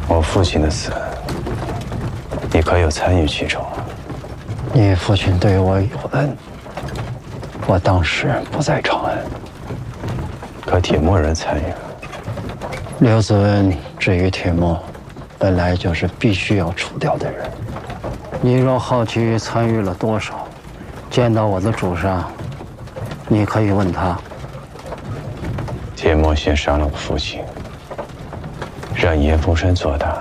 我父亲的死，你可有参与其中？ 你父亲对我有恩，我当时不在长安。 可铁木人参与了。 刘子恩至于铁木，本来就是必须要除掉的人。你若好奇参与了多少，见到我的主上，你可以问他。 铁木先杀了我父亲，让严峰山做大。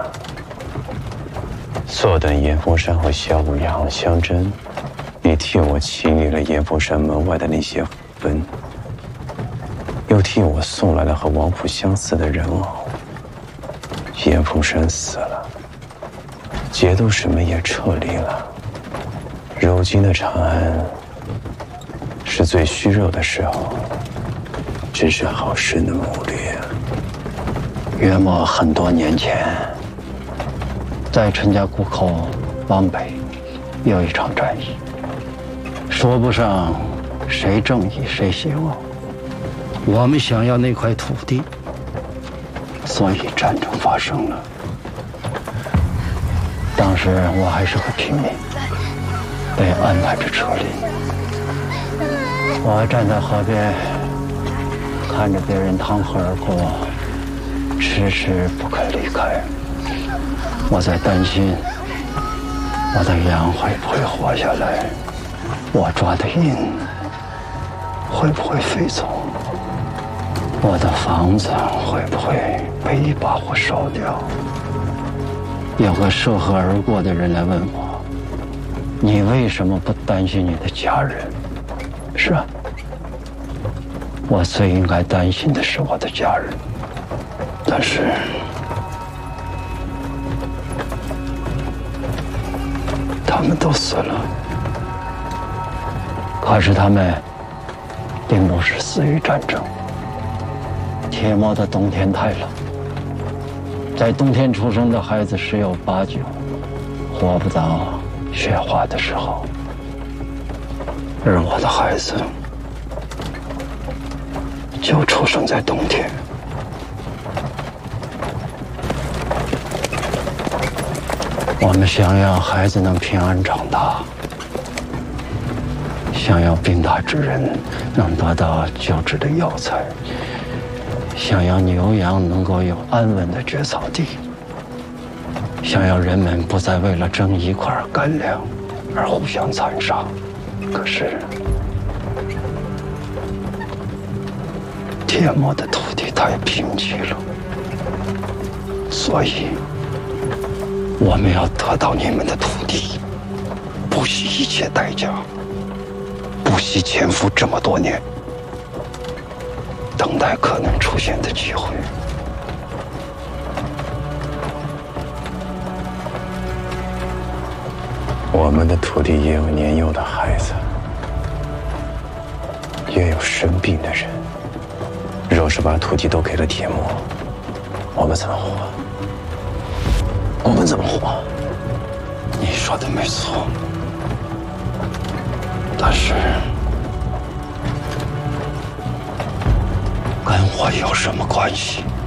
坐等严峰山和萧武阳相争，你替我清理了严峰山门外的那些坟，又替我送来了和王府相似的人偶。严峰山死了，节度使们也撤离了。如今的长安是最虚弱的时候，真是好生的谋略啊！ 约莫很多年前，在陈家谷口往北有一场战役，说不上谁正义谁邪恶。我们想要那块土地，所以战争发生了。当时我还是个平民，被安排着撤离。我站在河边，看着别人趟河而过，迟迟不肯离开。我在担心我的羊会不会活下来，我抓的鹰会不会飞走，我的房子会不会被一把火烧掉。有个涉河而过的人来问我，你为什么不担心你的家人？是啊，我最应该担心的是我的家人，但是他们都死了。可是他们并不是死于战争。铁木的冬天太冷，在冬天出生的孩子十有八九活不到雪化的时候，而我的孩子就出生在冬天。我们想要孩子能平安长大，想要病榻之人能得到救治的药材，想要牛羊能够有安稳的蕨草地，想要人们不再为了争一块干粮而互相残杀。可是铁木的土地太贫瘠了，所以我们要得到你们的土地，不惜一切代价，不惜潜伏这么多年，等待可能出现的机会。 我们的土地也有年幼的孩子，也有生病的人。若是把土地都给了铁木，我们怎么活？我们怎么活？ 你说的没错，但是跟我有什么关系？